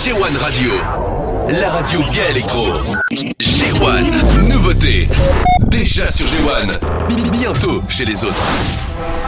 G1 Radio, la radio bien électro. G1, nouveauté. Déjà sur G1, bientôt chez les autres.